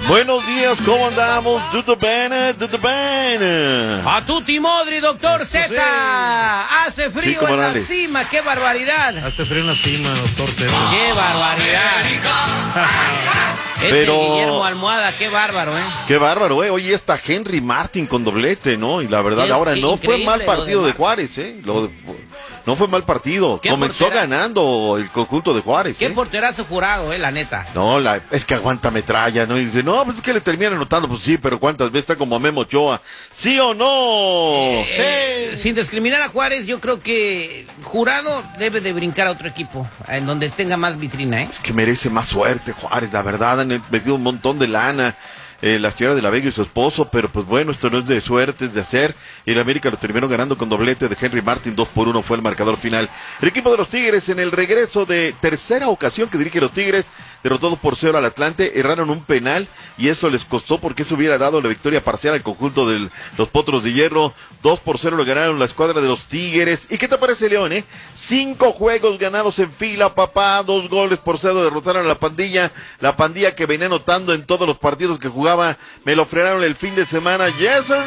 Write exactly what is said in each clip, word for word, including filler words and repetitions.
Buenos días, ¿cómo andamos? ¿Tutto bene? ¿Tutto bene? A tutti modri, doctor Z. Sí. Hace frío Chico en Morales. la cima, qué barbaridad. Hace frío en la cima, doctor Z. Qué barbaridad. Este Pero... Guillermo Almohada, qué bárbaro, ¿eh? Qué bárbaro, ¿eh? Hoy está Henry Martin con doblete, ¿no? Y la verdad, Qué- ahora qué no fue mal increíble partido lo de de Juárez, ¿eh? Lo de- No fue mal partido. ¿Qué Comenzó portera? ganando el conjunto de Juárez, Qué ¿eh? porterazo jurado, eh, la neta. No, la, es que aguanta metralla, ¿no? Y dice, no, pues es que le terminan anotando. Pues sí, pero ¿cuántas veces está como Memo Ochoa? ¿Sí o no? Eh, sin discriminar a Juárez, yo creo que Jurado debe de brincar a otro equipo, en donde tenga más vitrina, ¿eh? Es que merece más suerte, Juárez, la verdad, han metido un montón de lana. Eh, la señora de la Vega y su esposo, pero pues bueno, esto no es de suerte, es de hacer, y el América lo terminó ganando con doblete de Henry Martin, dos por uno fue el marcador final. El equipo de los Tigres en el regreso de tercera ocasión que dirige los Tigres, derrotados por cero al Atlante, erraron un penal, y eso les costó porque eso hubiera dado la victoria parcial al conjunto de los Potros de Hierro. Dos por cero lo ganaron la escuadra de los Tigres. ¿Y qué te parece, León, eh? Cinco juegos ganados en fila, papá, dos goles por cero, derrotaron a la pandilla, la pandilla que venía anotando en todos los partidos que jugaba, me lo frenaron el fin de semana, yes or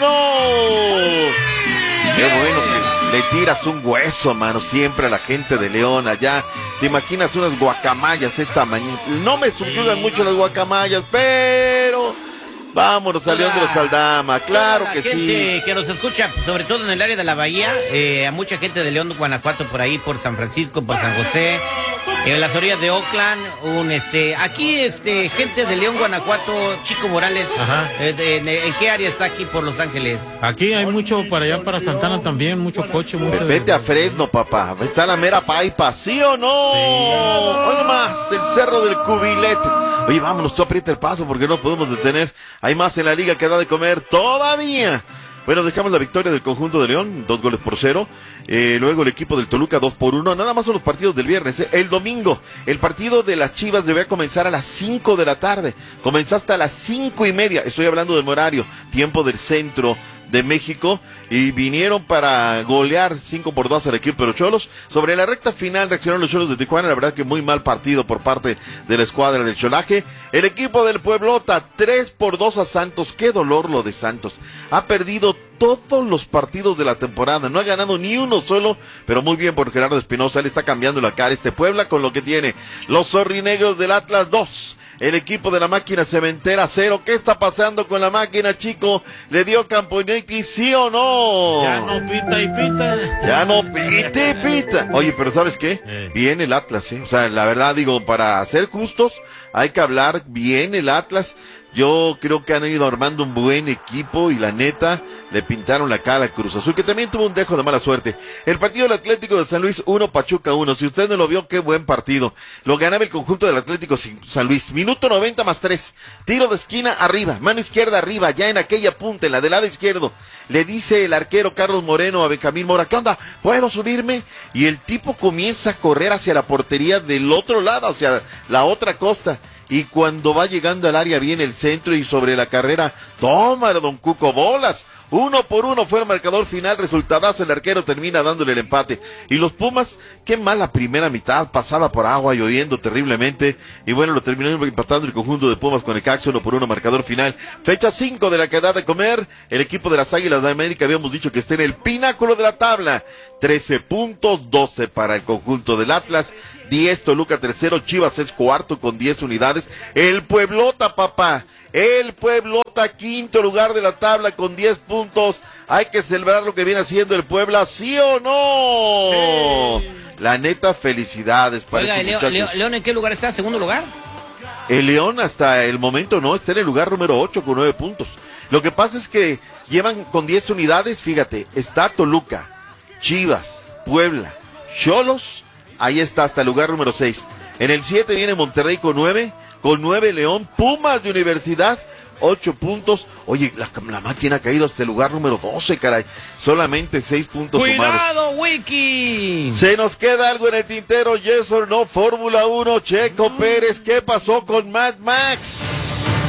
no. Qué bueno que le tiras un hueso, mano, siempre a la gente de León allá. Te imaginas unas guacamayas esta mañana. No me subyugan mucho las guacamayas, pero vámonos a León de los Aldama, claro que sí. Gente que nos escucha, sobre todo en el área de la Bahía, eh, a mucha gente de León, Guanajuato, por ahí, por San Francisco, por San José, en las orillas de Oakland, un este, aquí este, gente de León, Guanajuato, Chico Morales, eh, de, de, ¿en qué área está aquí por Los Ángeles? Aquí hay mucho para allá, para Santana también, mucho coche, mucho... Vete a Fresno, papá, está la mera paipa, ¿sí o no? Sí. Oye más, el Cerro del Cubilete. Oye, vámonos, tú aprieta el paso porque no podemos detener. Hay más en la liga que da de comer todavía. Bueno, dejamos la victoria del conjunto de León, dos goles por cero. Eh, luego el equipo del Toluca, dos por uno. Nada más son los partidos del viernes. ¿eh? El domingo, el partido de las Chivas debía comenzar a las cinco de la tarde. Comenzó hasta las cinco y media. Estoy hablando del horario, tiempo del centro de México, y vinieron para golear cinco por dos al equipo de los Cholos. Sobre la recta final reaccionaron los Cholos de Tijuana, la verdad que muy mal partido por parte de la escuadra del Cholaje. El equipo del Pueblota, tres por dos a Santos. Qué dolor lo de Santos, ha perdido todos los partidos de la temporada, no ha ganado ni uno solo, pero muy bien por Gerardo Espinosa, le está cambiando la cara a este Puebla con lo que tiene. Los zorrinegros del Atlas, dos. El equipo de la máquina cementera, cero. ¿Qué está pasando con la máquina, chico? ¿Le dio Camponitis, sí o no? Ya no pita y pita. Ya no pita y pita. Oye, pero ¿sabes qué? Eh. Bien el Atlas, ¿eh? O sea, la verdad, digo, para ser justos, hay que hablar bien el Atlas. Yo creo que han ido armando un buen equipo y la neta le pintaron la cara a Cruz Azul, que también tuvo un dejo de mala suerte. El partido del Atlético de San Luis, uno, Pachuca uno. Si usted no lo vio, qué buen partido. Lo ganaba el conjunto del Atlético San Luis. Minuto noventa más tres. Tiro de esquina arriba, mano izquierda arriba, ya en aquella punta, en la del lado izquierdo. Le dice el arquero Carlos Moreno a Benjamín Mora, ¿qué onda? ¿Puedo subirme? Y el tipo comienza a correr hacia la portería del otro lado, hacia la otra costa. Y cuando va llegando al área viene el centro y sobre la carrera, toma don Cuco bolas. Uno por uno fue el marcador final, resultadazo, el arquero termina dándole el empate. Y los Pumas, qué mala primera mitad, pasada por agua, lloviendo terriblemente. Y bueno, lo terminó empatando el conjunto de Pumas con el Caxo, uno por uno, marcador final. Fecha cinco de la que da de comer. El equipo de las Águilas de América, habíamos dicho que está en el pináculo de la tabla. trece puntos, doce para el conjunto del Atlas. diez Toluca tercero, Chivas es cuarto con diez unidades. El Pueblota, papá, el Pueblota quinto lugar de la tabla con diez puntos. Hay que celebrar lo que viene haciendo el Puebla, ¿sí o no? Sí. La neta, felicidades para Oiga, estos León, muchachos. León, ¿en qué lugar está? ¿Segundo lugar? El León hasta el momento no, está en el lugar número ocho con nueve puntos. Lo que pasa es que llevan con diez unidades, fíjate, está Toluca, Chivas, Puebla, Xolos, ahí está hasta el lugar número seis. En el siete viene Monterrey con nueve, con nueve León, Pumas de Universidad, ocho puntos. Oye, la, la máquina ha caído hasta el lugar número doce, caray. Solamente seis puntos sumados. ¡Cuidado, Wiki! Se nos queda algo en el tintero, yes or no, Fórmula uno, Checo Pérez, ¿qué pasó con Mad Max?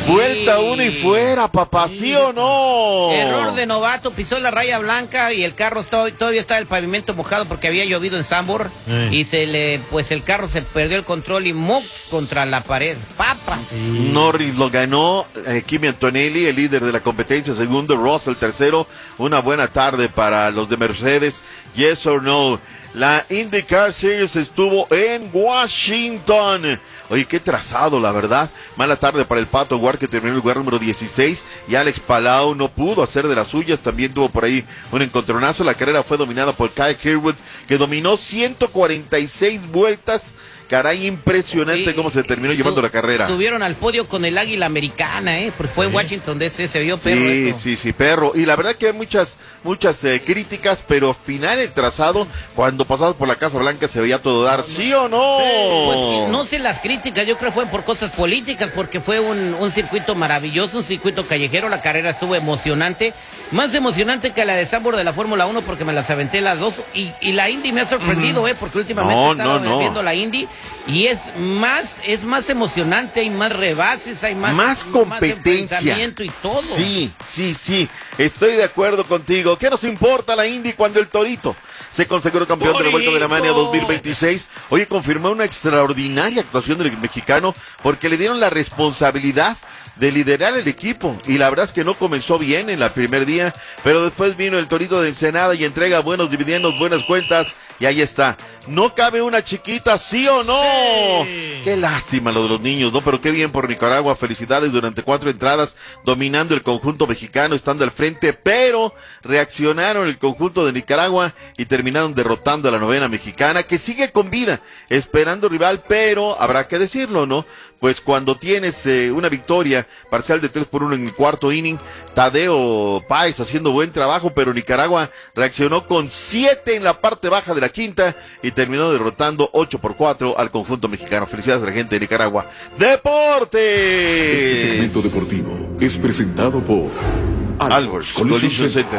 Vuelta uno y fuera, papá, ¿sí o no? Error de novato, pisó la raya blanca y el carro estaba, todavía estaba el pavimento mojado porque había llovido en Sambor. Eh. Y se le, pues el carro se perdió el control y ¡mox! Contra la pared. ¡Papas! Sí. Norris lo ganó, eh, Kimi Antonelli, el líder de la competencia, segundo, Russell tercero. Una buena tarde para los de Mercedes. Yes or no. La IndyCar Series estuvo en Washington. Oye, qué trazado, la verdad. Mala tarde para el Pato Ward, que terminó en el lugar número dieciséis. Y Alex Palau no pudo hacer de las suyas. También tuvo por ahí un encontronazo. La carrera fue dominada por Kyle Kirkwood, que dominó ciento cuarenta y seis vueltas. Caray, impresionante sí, cómo se terminó llevando la carrera. Subieron al podio con el águila americana, ¿eh? Porque fue en Washington D C, se vio perro. Sí, eso. sí, sí, perro. Y la verdad que hay muchas, muchas eh, críticas, pero al final el trazado, cuando pasabas por la Casa Blanca, se veía todo dar, ¿sí o no? Pues no sé las críticas, yo creo que fue por cosas políticas, porque fue un, un circuito maravilloso, un circuito callejero, la carrera estuvo emocionante, más emocionante que la de Sambor de la Fórmula uno, porque me las aventé las dos, y, y la Indy me ha sorprendido, mm. ¿eh? Porque últimamente no, estaba no, no. viendo la Indy, y es más, es más emocionante, hay más rebases, hay más, más competencia. Más y todo. Sí, sí, sí, estoy de acuerdo contigo. ¿Qué nos importa la Indy cuando el Torito se consagró campeón de la Vuelta de la Mania dos mil veintiséis? Oye, confirmó una extraordinaria actuación del mexicano porque le dieron la responsabilidad de liderar el equipo, y la verdad es que no comenzó bien en el primer día, pero después vino el Torito de Ensenada y entrega buenos dividendos, buenas cuentas, y ahí está. No cabe una chiquita, ¿sí o no? Sí. Qué lástima lo de los niños, ¿no? Pero qué bien por Nicaragua, felicidades durante cuatro entradas, dominando el conjunto mexicano, estando al frente, pero reaccionaron el conjunto de Nicaragua y terminaron derrotando a la novena mexicana, que sigue con vida, esperando rival, pero habrá que decirlo, ¿no? Pues cuando tienes eh, una victoria parcial de tres por uno en el cuarto inning, Tadeo Páez haciendo buen trabajo, pero Nicaragua reaccionó con siete en la parte baja de la quinta y terminó derrotando ocho por cuatro al conjunto mexicano. Felicidades a la gente de Nicaragua. ¡Deportes! Este segmento deportivo es presentado por Alberts Collision Center.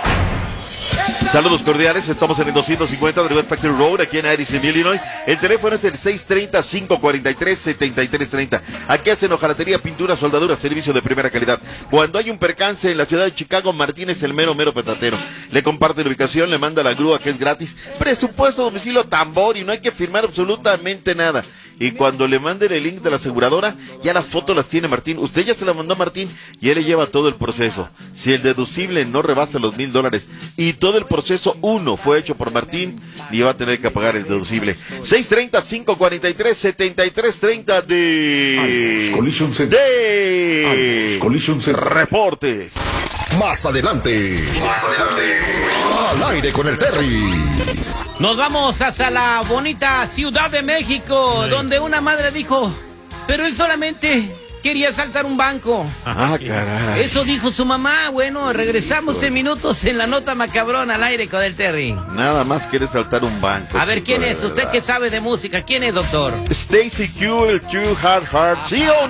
Saludos cordiales, estamos en el doscientos cincuenta de West Factory Road, aquí en Addison, Illinois. El teléfono es el seis treinta, cinco cuarenta y tres, setenta y tres treinta. Aquí hacen hojalatería, pintura, soldadura, servicio de primera calidad. Cuando hay un percance en la ciudad de Chicago, Martín es el mero, mero petatero. Le comparte la ubicación, le manda la grúa que es gratis. Presupuesto, domicilio, tambor, y no hay que firmar absolutamente nada. Y cuando le manden el link de la aseguradora, ya las fotos las tiene Martín. Usted ya se la mandó a Martín y él le lleva todo el proceso. Si el deducible no rebasa los mil dólares y todo el proceso uno fue hecho por Martín, ni va a tener que pagar el deducible. seis treinta, cinco cuarenta y tres, setenta y tres treinta de... Collision Center. De... Collision Center. Reportes. Más adelante. Más adelante. Al aire con el Terry. Nos vamos hasta la bonita Ciudad de México, sí, donde una madre dijo, pero él solamente quería saltar un banco. Ah, caray. Eso dijo su mamá. Bueno, regresamos en minutos en la nota macabrona al aire con el Terry. Nada más quiere saltar un banco. A ver, ¿quién es? Usted que sabe de música, ¿quién es, doctor? Stacy Q, el Q Hard Hard, ¿sí o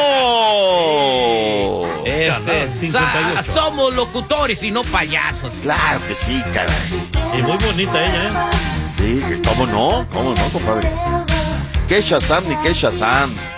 no? Este, cincuenta y ocho. Somos locutores y no payasos. Claro que sí, caray. Y muy bonita ella, ¿eh? Sí, ¿cómo no? ¿Cómo no, compadre? ¿Qué Shazam ni qué Shazam?